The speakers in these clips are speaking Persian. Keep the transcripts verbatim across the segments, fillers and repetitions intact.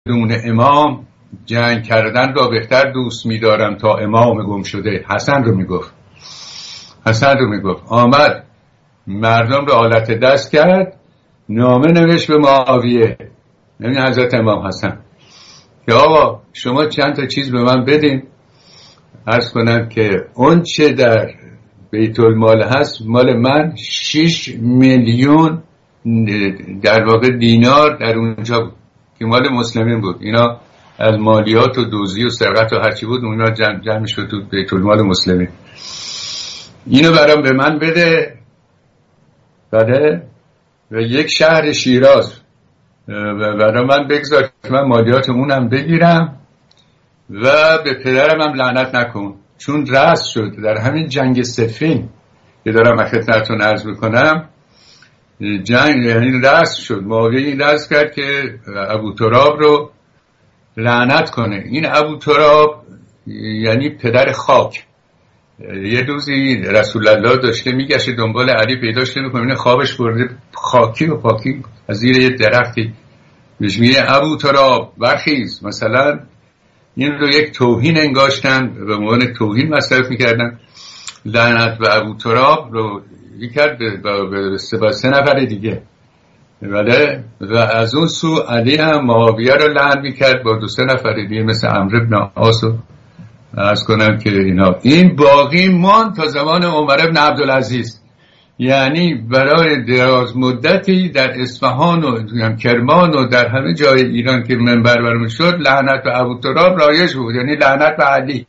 بدون امام جنگ کردن را بهتر دوست می‌دارم تا امام گم شده. حسن رو میگفت حسن رو میگفت آمد مردم رو آلت دست کرد، نامه نوشت به معاویه، یعنی حضرت امام حسن، که آقا شما چند تا چیز به من بدین، عرض کنم که اون چه در بیت المال هست مال من شش میلیون در واقع دینار در اونجا بود که مال مسلمین بود. اینا از مالیات و دوزی و سرقت و هرچی بود اونا جمع, جمع شد تو بیت المال مسلمین. اینو برام به من بده بده و یک شهر شیراز برای من بگذار که من مالیات اونم بگیرم و به پدرم هم لعنت نکن، چون رأس شد در همین جنگ صفین که دارم خدمتتون عرض میکنم. جنگ یعنی رأس شد، معاویه این رأس کرد که ابو تراب رو لعنت کنه. این ابو تراب یعنی پدر خاک. یه روزی رسول الله داشته میگشت دنبال علی، پیداش نمیکنه، این خوابش برده خاکی و پاکی از زیر یه درختی، بهش میگه ابو تراب برخیز. مثلا این رو یک توهین انگاشتن، به عنوان توهین مصرف میکردن. لعنت به ابو تراب رو کرد به سه نفر دیگه، بله. و از اون سو علی هم معاویه رو لعن میکرد با دو سه نفر دیگه مثل عمرو بن عاص. عرض کنم که اینا این باقی مان تا زمان عمر بن عبدالعزیز، یعنی برای دراز مدتی در اصفهان و کرمان و در همه جای ایران که منبر برمی شد لعنت به ابو تراب رایج بود، یعنی لعنت به علی،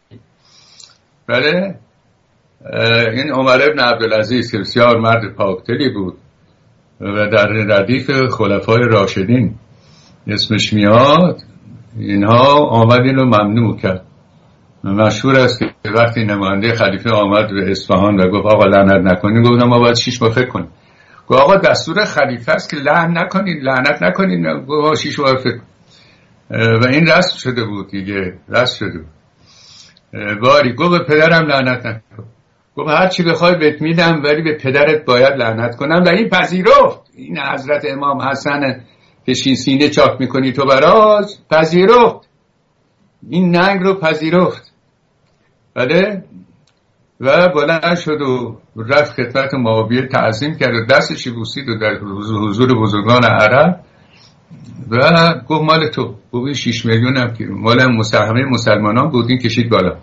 بله. این عمر بن عبدالعزیز که بسیار مرد پاکدلی بود و در ردیف خلفای راشدین اسمش میاد، اینها آمد اینو ممنوع کرد. مشهور است که وقتی نماینده خلیفه آمد به اصفهان و گفت آقا لعنت نکنید، گفتم ما باید شیش ماه فکر کنیم. گفت آقا دستور خلیفه است که لعن نکنید، لعنت نکنید. گفت شیش ماه فکر. و این رسم شده بود دیگه، رسم شده بود. باری گفت به پدرم لعنت نکن. گفت هر چی بخوای بهت میدم ولی به پدرت باید لعنت کنم. و این پذیرفت. این حضرت امام حسن که سینه چاک میکنی تو براش، پذیرفت، این ننگ رو پذیرفت، بله. و بلند شد و رفت خدمت معاویه تعظیم کرد و دستش بوسید و در حضور بزرگان عرب و گفت مال تو. گفت شیش میلیون هم که مال مسلمه مسلمانان بود، این کشید بالا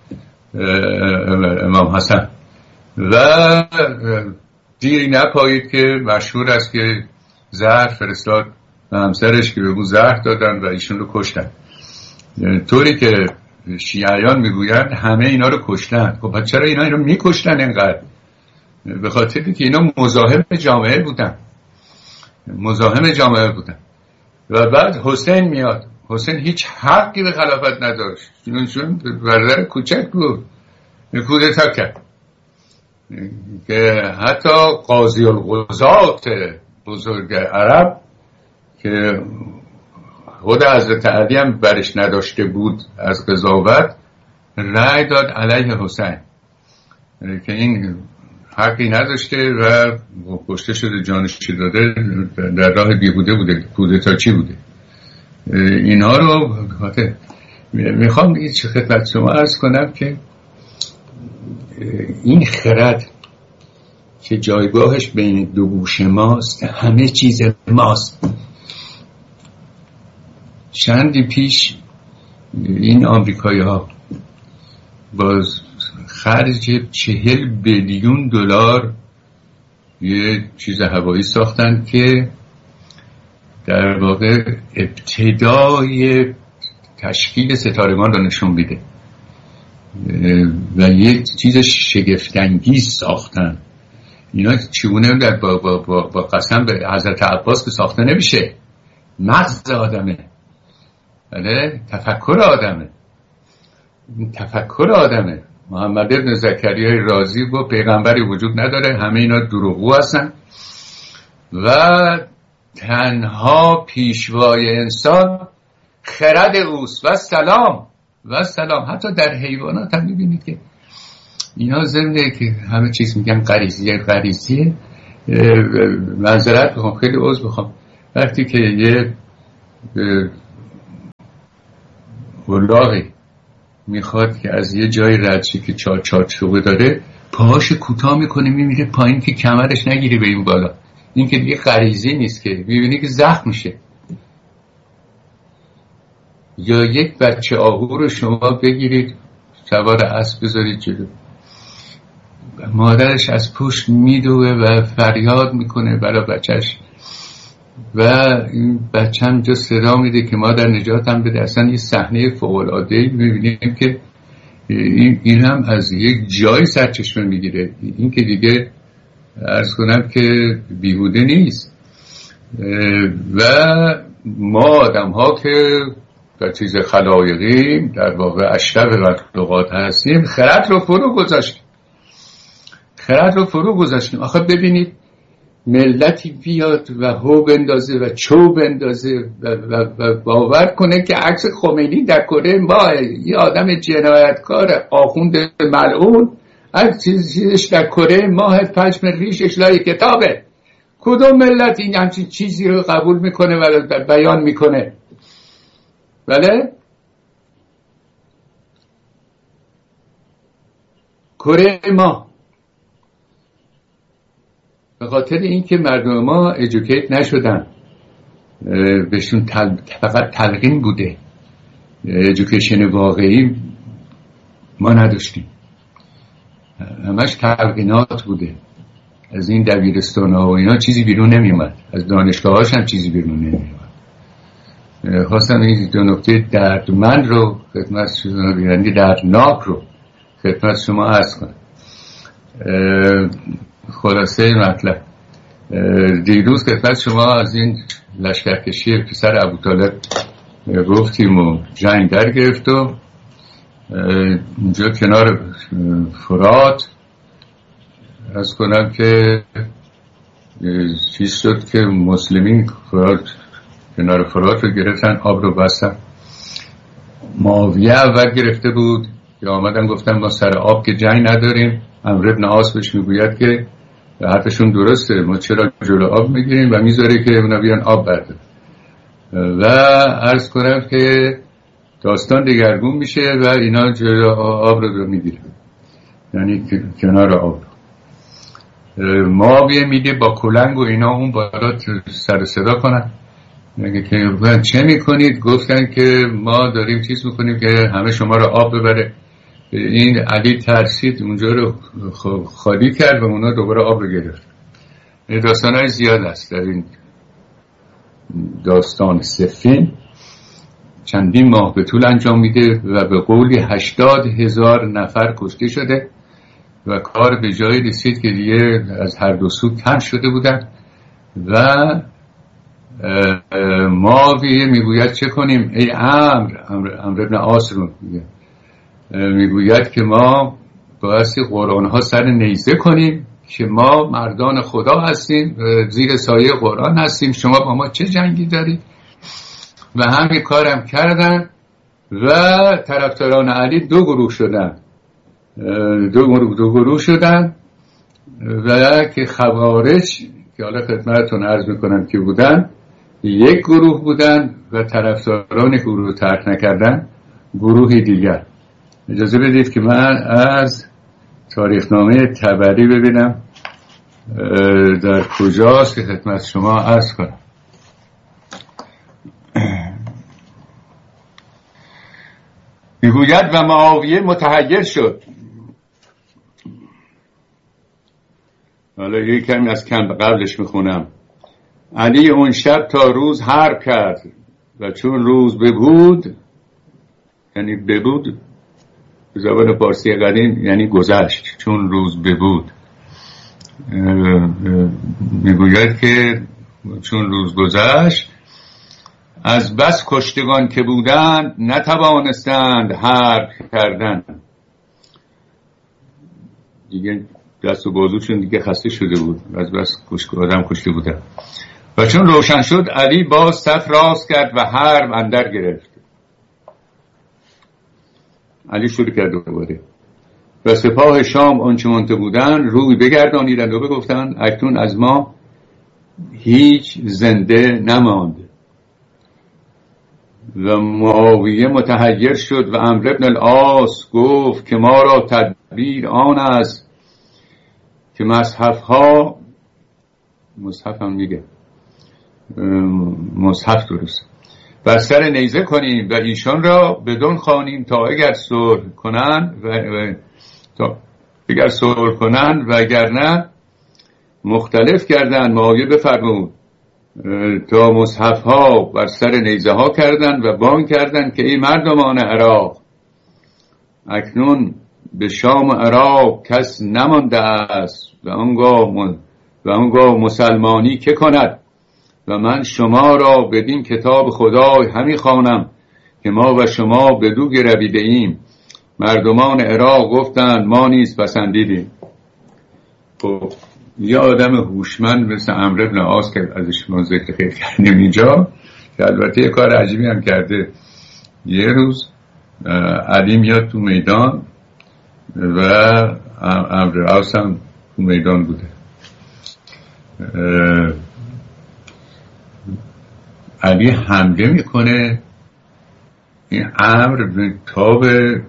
امام حسن. و دیری نپایید که مشهور است که زهر فرستاد و همسرش که به او زهر دادن و ایشون رو کشتن. طوری که شیعیان میگویند همه اینا رو کشتن. خب چرا اینا رو میکشتن اینقدر؟ به خاطر که اینا مزاحم جامعه بودن، مزاحم جامعه بودن. و بعد حسین میاد، حسین هیچ حقی به خلافت نداشت، چون برادر کوچک بود، کودتا کرد که حتی قاضی القضات بزرگ عرب که خود حضرت علی هم برش نداشته بود از قضاوت، رأی داد علیه حسین که این حقی نداشته و کشته شده، جانش داده، در راه بیهوده بوده، کودتا چی بوده. اینها رو میخوام یه چه خدمت شما عرض کنم که این خرد که جایگاهش بین دو گوش ماست، همه چیز ماست. چندی پیش این آمریکایی ها با خرج چهل بیلیون دلار یه چیز هوایی ساختن که در واقع ابتدای تشکیل ستارگان رو نشون میده و یه چیز شگفت‌انگیز ساختن. اینا چگونه در با, با, با, با قسم به حضرت عباس که ساخته نمیشه، مغز آدمه، بله، تفکر آدمه، تفکر آدمه. محمد ابن زکریای رازی و پیغمبری وجود نداره، همه اینا دروغگو هستن و تنها پیشوای انسان خرد اوست و سلام و سلام. حتی در حیوانات هم میبینید که اینا ضمن که همه چیز میگن غریزیه غریزیه. معذرت بخوام، خیلی عذر بخوام، وقتی که یه الاغی میخواد که از یه جای رد شه که چار چار چوبه داره، پاهاش کوتاه میکنه میمیره پایین که کمرش نگیری به این بالا. این که دیگه غریزی نیست، که میبینی که زخم میشه. یا یک بچه آهو رو شما بگیرید سوار اسب بذارید جلو، مادرش از پشت میدوه و فریاد میکنه برای بچهش و این بچه هم جا صدا میده که مادر نجاتم بده. اصلا یه صحنه فوق‌العاده‌ای میبینیم که این, این هم از یک جای سرچشمه میگیره. این که دیگه عرض کنم که بیهوده نیست. و ما آدم ها که در چیز خلایقیم، در واقع اشرف مخلوقات هستیم، خرد رو فرو گذاشتیم خرد رو فرو گذاشتیم. آخه ببینید ملتی بیاد و هو بندازه و چو بندازه و, و, و باور کنه که عکس خمینی در کره ما یه آدم جنایتکار آخوند ملعون عکس چیزش در کره ماه پشم ریشش لای کتابه. کدوم ملت این همچین چیزی رو قبول میکنه و بیان میکنه؟ بله؟ کره ما. به خاطر اینکه مردم ما ادوکیت نشدن، بهشون تل... فقط تلقین بوده، ادوکیشن واقعی ما نداشتیم، همش تلقینات بوده. از این دبیرستان ها و اینا چیزی بیرون نمیومد، از دانشگاه هاش هم چیزی بیرون نمیومد. خواستم این دو نکته دردمند رو خدمت شما، یعنی دردناک رو خدمت شما عرض کنم. خلاصه مطلب دیروز خدمت شما از این لشکرکشی پسر ابوطالب گفتیم و جنگ در گرفت و اونجا کنار فرات از کنم که چیز شد که مسلمین فرات کنار فرات رو گرفتن، آب رو بستن. معاویه اول گرفته بود که آمدن گفتن ما سر آب که جنگ نداریم. عمرو بن عاص بهش میگوید که حرفشون درسته، ما چرا جلو آب میگیریم و میذاره که اونا بیان آب برده. و عرض کنم که داستان دگرگون میشه و اینا جلو آب رو میگیرن، یعنی کنار آب. معاویه میده با کلنگ و اینا اون بالا سر صدا کنن، میگه که چه میکنید؟ گفتن که ما داریم چیز میکنیم که همه شما رو آب ببره. این علی ترسید اونجا رو خالی کرد و اونا دوباره آب رو گرفت. داستان های زیاد است در این داستان. صفین چندین ماه به طول انجام میده و به قولی هشتاد هزار نفر کشته شده و کار به جایی رسید که دیگه از هر دو سو کم شده بودن. و معاویه میگوید چه کنیم؟ ای عمرو عمرو بن عاص رو میگه میگوید که ما بایستی قرآن ها سر نیزه کنیم که ما مردان خدا هستیم، زیر سایه قرآن هستیم، شما با ما چه جنگی دارید؟ و همین کارم کردن و طرفداران علی دو گروه شدن دو گروه, دو گروه شدن و که خوارج که حالا خدمتتون عرض میکنم که بودن یک گروه بودن و طرفداران گروه ترک نکردن گروه دیگر. اجازه بدید که من از تاریخنامه طبری ببینم در کجاست که خدمت شما عرض کنم. میگوید و معاویه متحیر شد. حالا یک کمی از کم قبلش میخونم. علی اون شب تا روز حرب کرد و چون روز ببود، یعنی ببود به زبان پارسی قدیم یعنی گذشت، چون روز ببود میگوید که چون روز گذشت از بس کشتگان که بودند نتوانستند حرب کردن. دیگه دست و بازوشون دیگه خسته شده بود از بس آدم کشته بودن. و چون روشن شد علی باز صف راست کرد و حرب اندر گرفت. علی شروع کرد دوباره و سپاه شام آنچه مانده بودن روی بگردانیدند و بگفتند اکنون از ما هیچ زنده نماند. و معاویه متحیر شد و عمرو بن العاص گفت که ما را تدبیر آن است که مصحف ها مصحف هم میگه مصحف درست بر سر نیزه کنیم و ایشان را بدون خوانیم تا اگر صلح کنند و, و تا اگر صلح کنند و اگر نه مختلف کردند. معاویه بفرمود تا مصحف ها بر سر نیزه ها کردند و بانگ کردند که ای مردمان عراق، اکنون به شام عراق کس نمانده است و آنگاه و آنگاه مسلمانی که کند و من شما را بدین کتاب خدای همی خوانم که ما و شما بدو گرویده ایم. مردمان عراق گفتند ما نیز پسندیدیم. خب یه آدم هوشمند مثل عمرو بن العاص که ازش ما ذکر خیلی کردیم اینجا، که البته یه کار عجیبی هم کرده. یه روز علی میاد تو میدان و عمرو بن العاص هم تو میدان بوده. علی حمله میکنه، این عمرو به تاب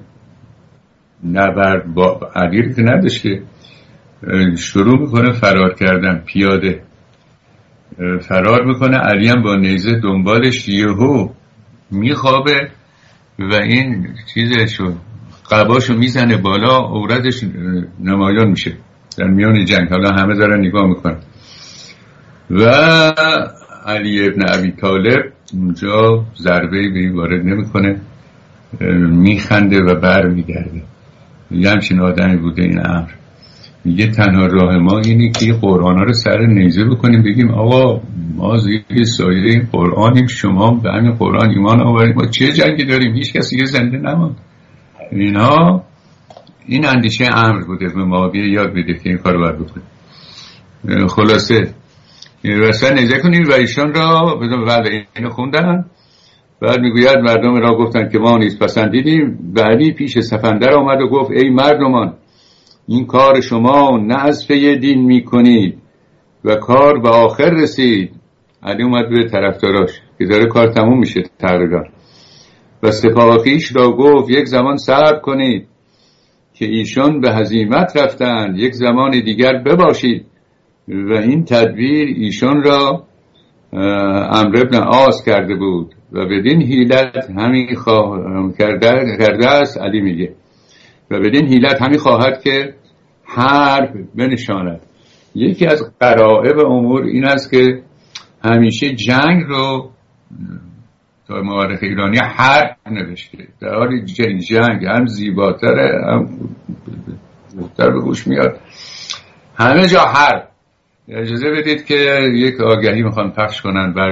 نبرد با علی که نداشت که شروع میکنه فرار کردن، پیاده فرار میکنه. علی هم با نیزه دنبالش، یهو میخوابه و این چیزشو قباشو میزنه بالا، عورتش نمایان میشه در میان جنگ. حالا همه دارن نگاه میکنن و علی ابن ابی طالب اونجا ضربه به این وارد نمیکنه، میخنده و بر میگرده. یه همچین آدمی بوده این عمرو. میگه تنها راه ما اینه که قرآن ها رو سر نیزه بکنیم، بگیم آقا ما زیر سایه این قرآنیم، شما به همین قرآن ایمان آورید، ما چه جنگی داریم، هیچ کسی یه زنده نماند. اینا این اندیشه عمرو بوده. به معاویه یاد بده که این کار باید بکنه. خلاصه وسط نیزه کنیم و ایشان را بعد اینو خوندن. بعد میگوید مردم را گفتن که ما نیز پسندیدیم. بعدی پیش سفندر آمد و گفت ای مردمان، این کار شما نه از پی دین میکنید و کار به آخر رسید. علی اومد به طرفداراش که داره کار تموم میشه تقریبا و سپاه خویش را گفت یک زمان صبر کنید که ایشان به هزیمت رفتند، یک زمان دیگر بباشید. و این تدبیر ایشان را عمرو بن العاص کرده بود و بدین حیلت همین خواه کرده, کرده است. علی میگه و بدین حیلت همین خواهد که حرب بنشاند. یکی از غرایب امور این است که همیشه جنگ رو تا مورخ ایرانی حرب نوشته، در حالی جنگ هم زیباتره هم بهتر به گوش میاد. همه جا حرب. اجازه بدید که یک آگهی میخوام پخش کنن بر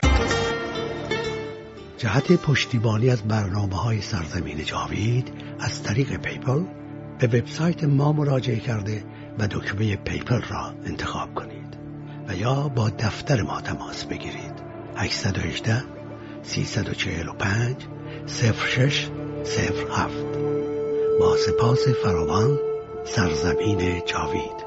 جهت پشتیبانی از برنامه‌های سرزمین جاوید از طریق پیپل به وبسایت ما مراجعه کرده و دکمه پیپل را انتخاب کنید و یا با دفتر ما تماس بگیرید. هشت یک هشت سه چهار پنج صفر شش صفر هفت. با سپاس فراوان. سرزمین جاوید.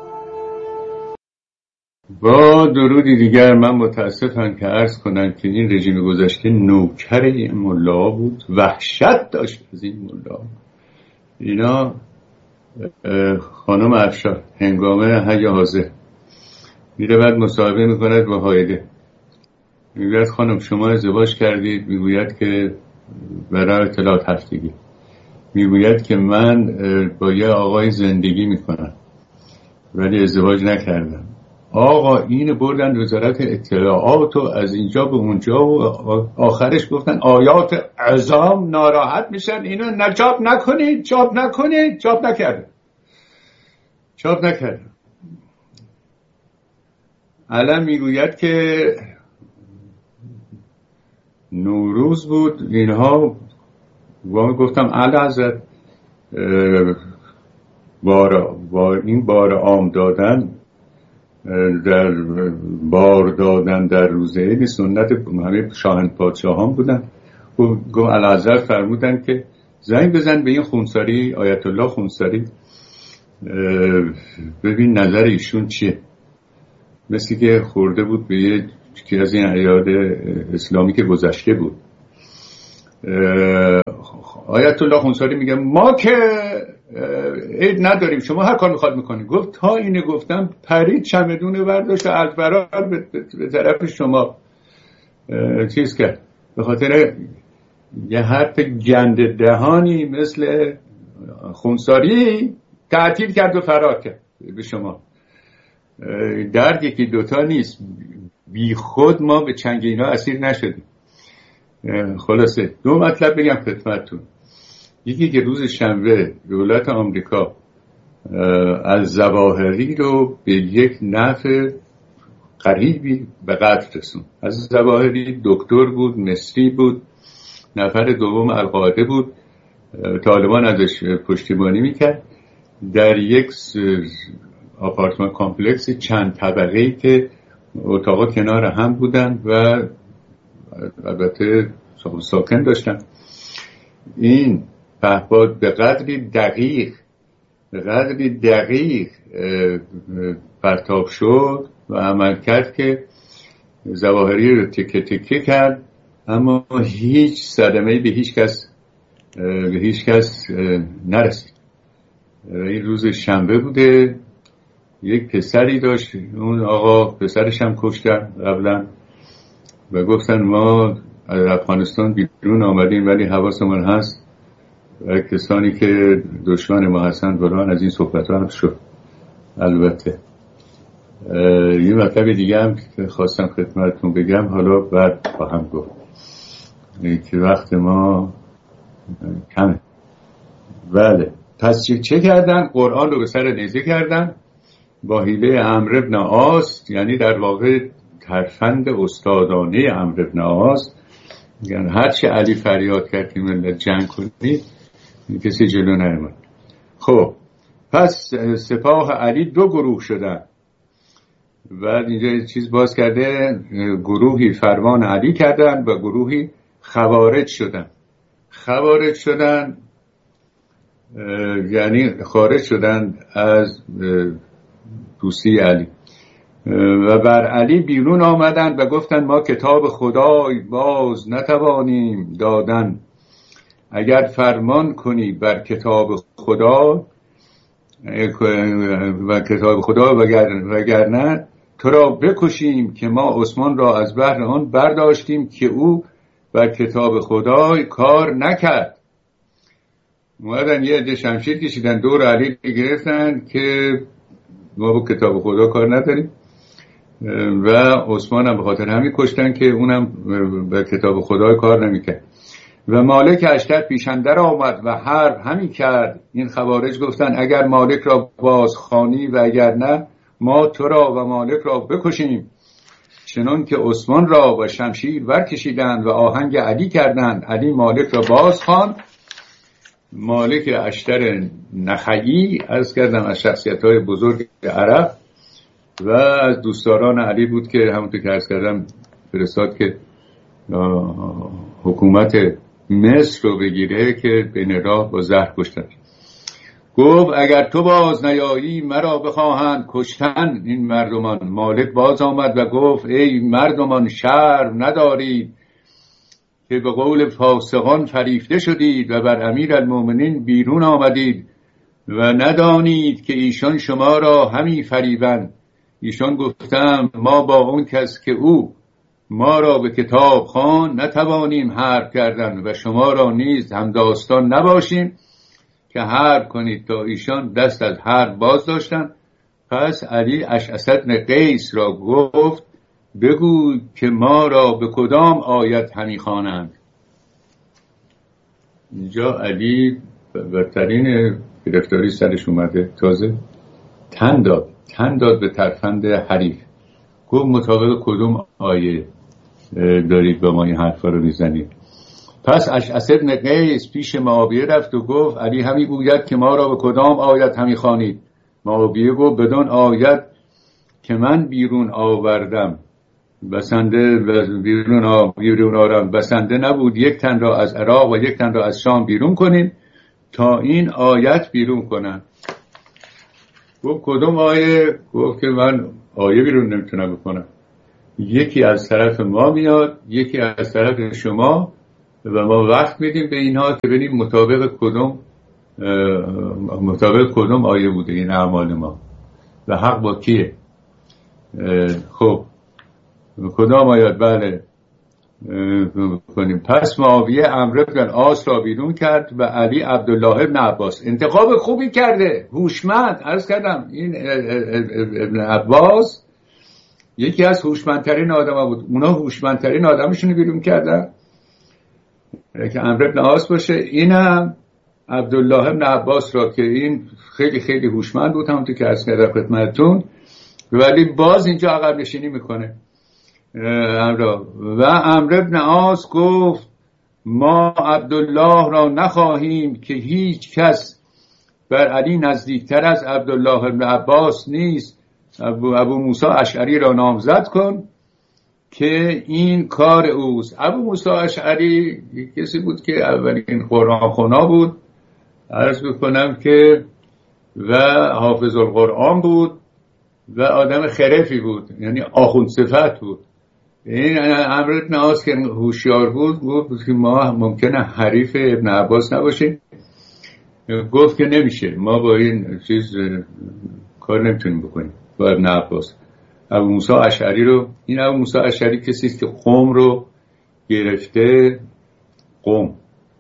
با درودی دیگر من متاسفم که عرض کنم که این رژیم گذشته نوکر این ملا بود، وحشت داشت از این ملا. اینا خانم افشار هنگامه حی حاضر میره بعد مصاحبه میکند با هایده، میگوید خانم شما ازدواج کردید؟ میگوید که برای اطلاعات هفتگی. میگوید که من با یه آقای زندگی میکنم ولی ازدواج نکردم. آقا این بردن وزارت اطلاعات و از اینجا به اونجا و آخرش گفتن آیات عظام ناراحت میشن، اینو نجاب نکنید، جاب نکنید. جاب نکرده جاب نکرده الان میگوید که نوروز بود اینها و گفتم اعلی حضرت بار, بار این بار عام دادن در بار دادن در روزه عید سنت همه شاهن پادشاهان بودن. گفت اعلی حضرت فرمودن که زنگ بزن به این خونساری آیت الله خونساری ببین نظر ایشون چیه. مثل که خورده بود به یکی از این اعیاد اسلامی که گذشته بود. آیت الله خونساری میگه ما که عید نداریم، شما هر کار میخواد میکنید. گفت تا اینه گفتم پرید چمدون برداشت و از برار به, به طرف شما چیز کرد. به خاطر یه حرف گنده دهانی مثل خونساری تعطیل کرد و فرار کرد به شما. درد یکی دوتا نیست، بی خود ما به چنگ اینا اسیر نشدیم. خلاصه دو مطلب بگم خدمتتون. یکی که روز شنبه دولت آمریکا از ظواهری رو به یک نفع قریبی به قتل رسوند. از ظواهری دکتر بود، مصری بود، نفر دوم القاعده بود، طالبان ازش پشتیبانی میکرد در یک آپارتمان کامپلکس چند طبقه‌ای که اتاقا کنار هم بودن و البته ساکن داشتن. این پهپاد به قدری دقیق به قدری دقیق پرتاب شد و عمل کرد که ظواهری رو تکه تکه کرد، اما هیچ صدمه‌ای به هیچ کس به هیچ کس نرسید. این روز شنبه بوده. یک پسری داشت، اون آقا پسرش هم کشتن قبلا و گفتن ما از افغانستان بیرون آمدیم ولی حواسمون هست و کسانی که دشمن ما هستن بران از این صحبت ها هم شد. البته یه مطلب دیگه هم که خواستم خدمتتون بگم، حالا بعد خواهم گفت که وقت ما کمه. بله، پس چه کردن؟ قرآن رو به سر نیزه کردن با حیله عمرو بن عاص، یعنی در واقع ترفند استادانه عمرو بن عاص. یعنی هر چه علی فریاد کرد که ملت جنگ کنید کسی جلو نیامد. خب پس سپاه علی دو گروه شدن. بعد اینجا چیز باز کرده، گروهی فرمان علی کردن و گروهی خوارج شدن. خوارج شدن یعنی خارج شدن از دوستی علی و بر علی بیرون آمدن و گفتن ما کتاب خدای باز نتوانیم دادن. اگر فرمان کنی بر کتاب خدا و کتاب خدا وگرنه تو را بکشیم که ما عثمان را از بهر آن برداشتیم که او بر کتاب خدای کار نکرد. اومدن یه عده شمشیر کشیدن دور علی گرفتن که ما با کتاب خدا کار نداریم و عثمان هم به خاطر همین کشتن که اونم به کتاب خدای کار نمیکرد. و مالک اشتر پیشندر آمد و حرب همین کرد. این خوارج گفتن اگر مالک را بازخوانی و اگر نه ما تو را و مالک را بکشیم. چنان که عثمان را و شمشیر برکشیدند و آهنگ علی کردند. علی مالک را بازخواند. مالک اشتر نخعی از کردم از شخصیت‌های بزرگ عرب و از دوستداران علی بود که همونطور که عرض کردم فرستاد که حکومت مصر رو بگیره که بین راه با زهر کشتن. گفت اگر تو باز نیایی مرا بخواهند کشتن این مردمان. مالک باز آمد و گفت ای مردمان شرم ندارید که به قول فاسقان فریفته شدید و بر امیر المؤمنین بیرون آمدید و ندانید که ایشان شما را همی فریبند. ایشان گفتم ما با اون کس که او ما را به کتاب خوان نتوانیم حرب کردن و شما را نیز هم داستان نباشیم که حرب کنید تا ایشان دست از حرب باز داشتن. پس علی اشعث بن قیس را گفت بگو که ما را به کدام آیت همی خوانند. اینجا علی بدترین گرفتاری سرش اومده، تازه تن داد تن داد به ترفند حریف. گفت مطابق کدوم آیه دارید با ما این حرفا رو میزنید؟ پس اشعث بن قیس پیش معاویه رفت و گفت علی همی گوید که ما را به کدام آیت همی خوانید؟ معاویه گفت بدون آیت که من بیرون آوردم بسنده بیرون آ بیرون آرم بسنده نبود یک تن را از عراق و یک تن را از شام بیرون کنین تا این آیت بیرون کنن. گفت کدوم آیه؟ گفت که من آیه بیرون نمیتونم بکنم. یکی از طرف ما میاد، یکی از طرف شما و ما وقت میدیم به اینها که ببینیم مطابق کدوم مطابق کدوم آیه بوده این اعمال ما و حق با کیه. خب کدام آیات؟ بله کنیم. پس معاویه عمرو بن العاص را بیرون کرد و علی عبدالله ابن عباس. انتخاب خوبی کرده، هوشمند. عرض کردم این ابن عباس یکی از هوشمندترین آدم‌ها بود. اونا هوشمندترین آدمشون بیرون کردن که عمرو بن العاص باشه. اینم عبدالله ابن عباس را که این خیلی خیلی هوشمند بود همونطور که عرض کردم خدمتتون، ولی باز اینجا عقب نشینی میکنه. و عمرو بن العاص گفت ما عبدالله را نخواهیم که هیچ کس بر علی نزدیکتر از عبدالله ابن عباس نیست. ابو, ابو موسی اشعری را نامزد کن که این کار اوست. ابو موسی اشعری کسی بود که اولین قرآن خونا بود، عرض بکنم که و حافظ القرآن بود و آدم خرفی بود، یعنی آخوند صفت بود. این عمرو بن العاص که هوشیار بود گفت که ما ممکنه حریف ابن عباس نباشیم. گفت که نمیشه، ما با این چیز کار نمیتونیم بکنیم با ابن عباس. ابو موسی اشعری رو، این ابو موسی اشعری کسی است که قم رو گرفته، قم،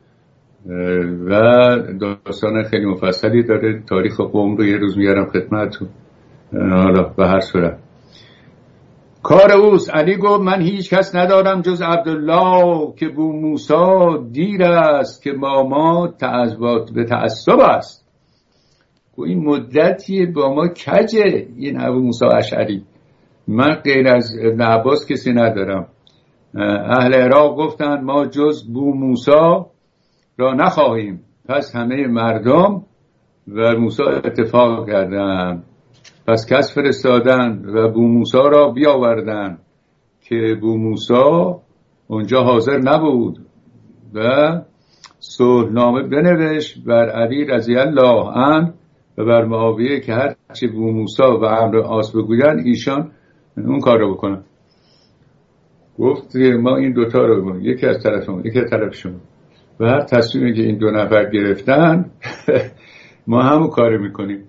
و داستان خیلی مفصلی داره. تاریخ قم رو یه روز میارم خدمتتون. حالا به هر صورت کار اوست. علی گفت من هیچ کس ندارم جز عبدالله که بو موسی دیر است که با ما تعصبات به تعصب است. این مدتی با ما کجه این ابو موسی اشعری. من غیر از ابن عباس کسی ندارم. اهل عراق گفتن ما جز بو موسی را نخواهیم. پس همه مردم و موسی اتفاق کردن، پس کس فرستادن و بو موسی را بیاوردن که بو موسی اونجا حاضر نبود و صلحنامه بنوشت بر علی رضی الله عنه و بر معاویه که هرچی بو موسی و عمرو عاص بگوین ایشان اون کار رو بکنن. گفت ما این دوتا رو بگوین، یکی از طرفمون یکی از طرف شما، و هر تصمیمی که این دو نفر گرفتن ما همون کار میکنیم.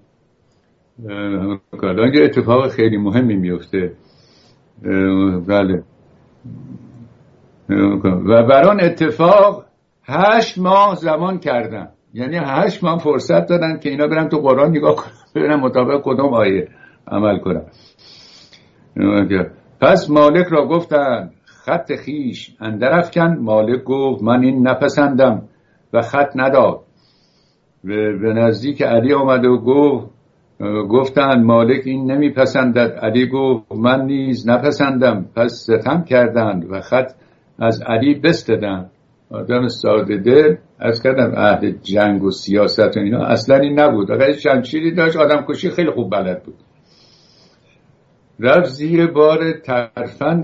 اینجا اتفاق خیلی مهمی میفته. بله. و بران اتفاق هشت ماه زمان کردن، یعنی هشت ماه فرصت دادن که اینا برن تو قرآن نگاه کنن ببینن مطابق کدام آیه عمل کنن. پس مالک را گفتن خط خیش اندر افکن. مالک گفت من این نپسندم و خط نداد. به نزدیک علی آمد و گفت گفتن مالک این نمیپسندد. علی گفت من نیز نپسندم. پس ستم کردند و خط از علی بستدند. آدم ساده دل، از کردم اهل جنگ و سیاست و اینا اصلا این نبود. اگر شمشیری داشت آدم کشی خیلی خوب بلد بود. رفت زیر بار ترفند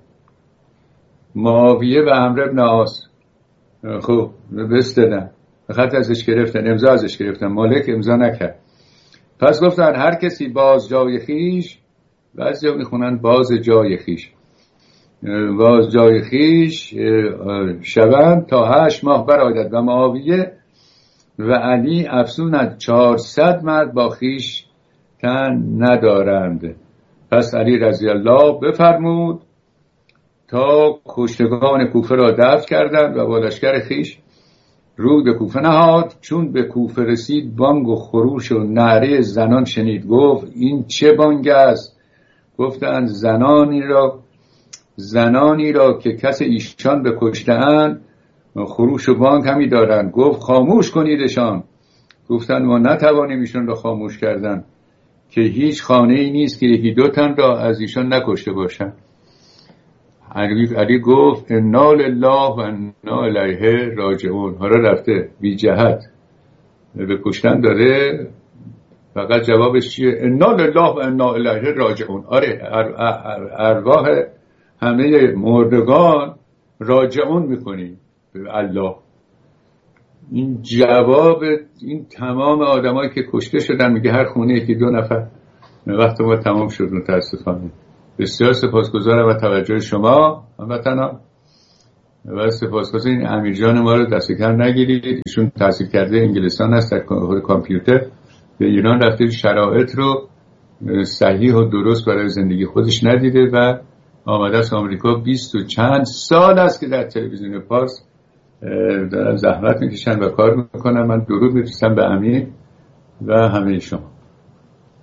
معاویه و عمرو بن العاص. خب بستدن، خط ازش گرفتن، امضا ازش گرفتن. مالک امضا نکرد. پس گفتن هر کسی باز جای خیش، بعضی ها میخونن باز جای خیش، باز جای خیش شوند تا هشت ماه برآید. و معاویه و علی افزونند چهارصد مرد با خیش تن ندارند. پس علی رضی الله بفرمود تا کشتگان کوفه را دفن کردند و با لشکر خیش رو به کوفه نهاد. چون به کوفه رسید بانگ و خروش و نعره زنان شنید. گفت این چه بانگ است؟ گفتند زنانی را زنانی را که کس ایشان بکشتند خروش و بانگ همی دارند. گفت خاموش کنیدشان. گفتند ما نتوانیم ایشان را خاموش کردن که هیچ خانه ای نیست که یکی دو تن را از ایشان نکشته باشند. علی, علی گفت انا لله و انا الیه راجعون. حالا رفته بی جهت به کشتن داره، فقط جوابش چیه؟ انا لله و انا الیه راجعون. آره ارواح همه مردگان راجعون میکنیم به الله. این جواب این تمام آدمایی که کشته شدن. میگه هر خونه یکی دو نفر. وقت ما تمام شد متاسفانه. بسیار سپاسگزارم و توجه شما هموطنان. و سپاسگزاریم امیر جان ما رو دست کم نگیرید. ایشون تحصیل کرده انگلستان هست در کامپیوتر، به ایران رفته، شرایط رو صحیح و درست برای زندگی خودش ندیده و آمده از آمریکا. بیست و چند سال است که در تلویزیون پارس دارن زحمت میکشن و کار میکنن. من درود میفرستم به امیر و همه شما.